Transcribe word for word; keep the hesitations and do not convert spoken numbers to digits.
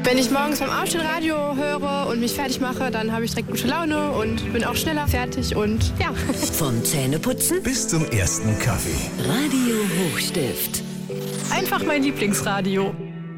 Wenn ich morgens beim Aufstehen Radio höre und mich fertig mache, dann habe ich direkt gute Laune und bin auch schneller fertig und ja. Vom Zähneputzen bis zum ersten Kaffee. Radio Hochstift. Einfach mein Lieblingsradio.